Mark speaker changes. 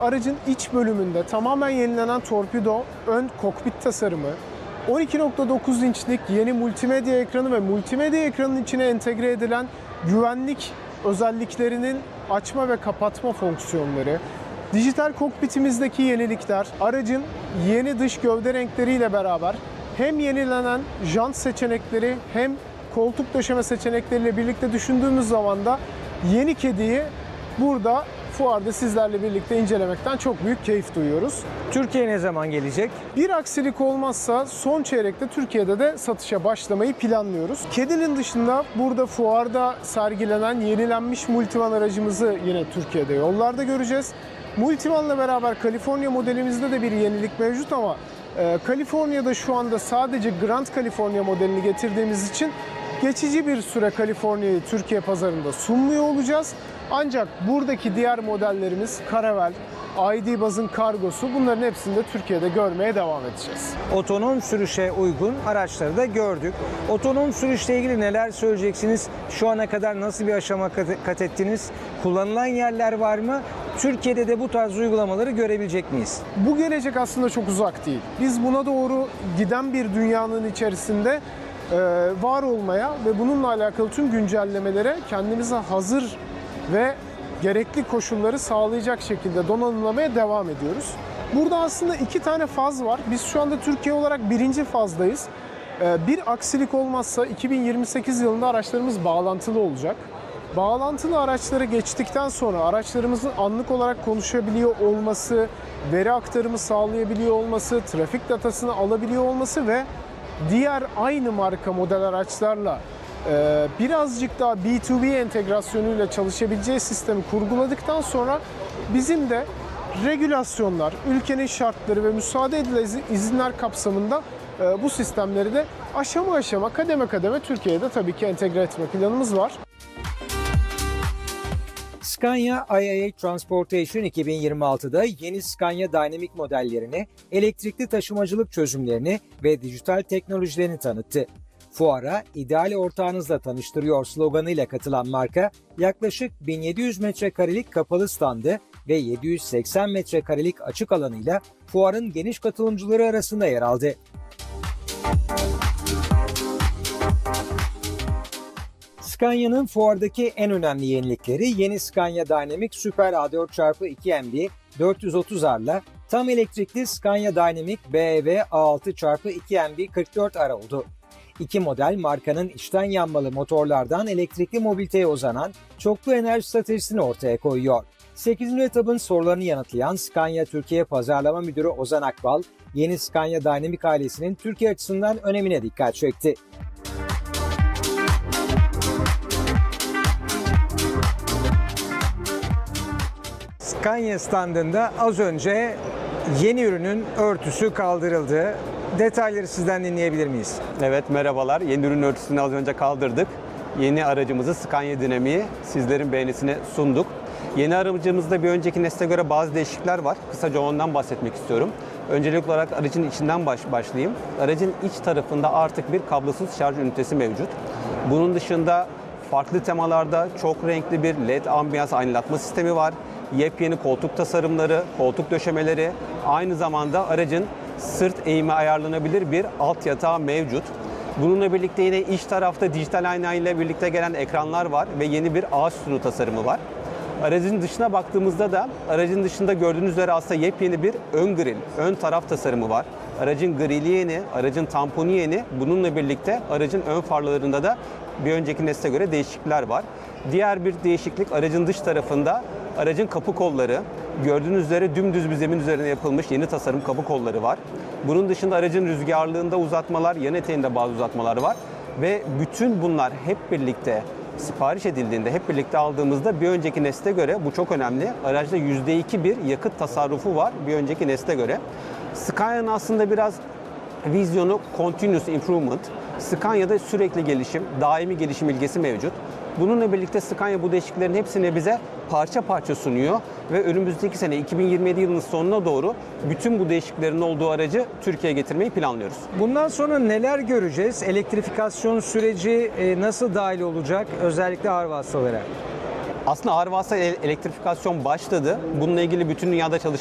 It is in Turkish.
Speaker 1: Aracın iç bölümünde tamamen yenilenen torpido, ön kokpit tasarımı, 12.9 inçlik yeni multimedya ekranı ve multimedya ekranının içine entegre edilen güvenlik özelliklerinin açma ve kapatma fonksiyonları, dijital kokpitimizdeki yenilikler, aracın yeni dış gövde renkleriyle beraber hem yenilenen jant seçenekleri hem koltuk döşeme seçenekleriyle birlikte düşündüğümüz zaman da yeni kediyi burada fuarda sizlerle birlikte incelemekten çok büyük keyif duyuyoruz.
Speaker 2: Türkiye'ye ne zaman gelecek?
Speaker 1: Bir aksilik olmazsa son çeyrekte Türkiye'de de satışa başlamayı planlıyoruz. Kedinin dışında burada fuarda sergilenen yenilenmiş Multivan aracımızı yine Türkiye'de yollarda göreceğiz. Multivan'la beraber California modelimizde de bir yenilik mevcut ama California'da şu anda sadece Grand California modelini getirdiğimiz için geçici bir süre California'yı Türkiye pazarında sunmuyor olacağız. Ancak buradaki diğer modellerimiz Caravelle, ID Buzz'ın Cargo'su, bunların hepsini de Türkiye'de görmeye devam edeceğiz.
Speaker 2: Otonom sürüşe uygun araçları da gördük. Otonom sürüşle ilgili neler söyleyeceksiniz? Şu ana kadar nasıl bir aşama kat ettiniz? Kullanılan yerler var mı? Türkiye'de de bu tarz uygulamaları görebilecek miyiz?
Speaker 1: Bu gelecek aslında çok uzak değil. Biz buna doğru giden bir dünyanın içerisinde var olmaya ve bununla alakalı tüm güncellemelere kendimize hazır ve gerekli koşulları sağlayacak şekilde donanımlamaya devam ediyoruz. Burada aslında iki tane faz var. Biz şu anda Türkiye olarak birinci fazdayız. Bir aksilik olmazsa 2028 yılında araçlarımız bağlantılı olacak. Bağlantılı araçları geçtikten sonra araçlarımızın anlık olarak konuşabiliyor olması, veri aktarımı sağlayabiliyor olması, trafik datasını alabiliyor olması ve diğer aynı marka model araçlarla birazcık daha B2B entegrasyonuyla çalışabileceği sistemi kurguladıktan sonra bizim de regülasyonlar, ülkenin şartları ve müsaade edilen izinler kapsamında bu sistemleri de aşama aşama, kademe kademe Türkiye'de tabii ki entegre etme planımız var.
Speaker 2: Scania IAA Transportation 2026'da yeni Scania Dynamic modellerini, elektrikli taşımacılık çözümlerini ve dijital teknolojilerini tanıttı. Fuara ideal ortağınızla tanıştırıyor sloganıyla katılan marka, yaklaşık 1700 metrekarelik kapalı standı ve 780 metrekarelik açık alanıyla fuarın geniş katılımcıları arasında yer aldı. Scania'nın fuardaki en önemli yenilikleri yeni Scania Dynamic Super A4x2 MB 430R'la tam elektrikli Scania Dynamic BEV A6x2 MB 44R oldu. İki model markanın içten yanmalı motorlardan elektrikli mobiliteye uzanan çoklu enerji stratejisini ortaya koyuyor. 8. etabın sorularını yanıtlayan Scania Türkiye Pazarlama Müdürü Ozan Akbal, yeni Scania Dynamic ailesinin Türkiye açısından önemine dikkat çekti. Scania standında az önce yeni ürünün örtüsü kaldırıldı. Detayları sizden dinleyebilir miyiz?
Speaker 3: Evet, merhabalar. Yeni ürün örtüsünü az önce kaldırdık. Yeni aracımızı Scania Dynamic'i sizlerin beğenisine sunduk. Yeni aracımızda bir önceki nesle göre bazı değişiklikler var. Kısaca ondan bahsetmek istiyorum. Öncelikli olarak aracın içinden başlayayım. Aracın iç tarafında artık bir kablosuz şarj ünitesi mevcut. Bunun dışında farklı temalarda çok renkli bir LED ambiyans aydınlatma sistemi var. Yepyeni koltuk tasarımları, koltuk döşemeleri, aynı zamanda aracın sırt eğimi ayarlanabilir bir alt yatağı mevcut. Bununla birlikte yine iç tarafta dijital ayna ile birlikte gelen ekranlar var ve yeni bir ağaç sütunu tasarımı var. Aracın dışına baktığımızda da aracın dışında gördüğünüz üzere aslında yepyeni bir ön grill, ön taraf tasarımı var. Aracın grili yeni, aracın tamponu yeni. Bununla birlikte aracın ön farlarında da bir önceki nesle göre değişiklikler var. Diğer bir değişiklik aracın dış tarafında aracın kapı kolları. Gördüğünüz üzere dümdüz bir zemin üzerine yapılmış yeni tasarım kapı kolları var. Bunun dışında aracın rüzgarlığında uzatmalar, yan eteğinde bazı uzatmalar var. Ve bütün bunlar hep birlikte sipariş edildiğinde, hep birlikte aldığımızda bir önceki nesle göre, bu çok önemli, aracda %2 bir yakıt tasarrufu var bir önceki nesle göre. Scania'nın aslında biraz vizyonu continuous improvement. Scania'da sürekli gelişim, daimi gelişim ilkesi mevcut. Bununla birlikte Scania bu değişikliklerin hepsini bize parça parça sunuyor ve önümüzdeki sene 2027 yılının sonuna doğru bütün bu değişikliklerin olduğu aracı Türkiye'ye getirmeyi planlıyoruz.
Speaker 2: Bundan sonra neler göreceğiz? Elektrifikasyon süreci nasıl dahil olacak? Özellikle ağır vasıtalara.
Speaker 3: Aslında ağır vasıta elektrifikasyon başladı. Bununla ilgili bütün dünyada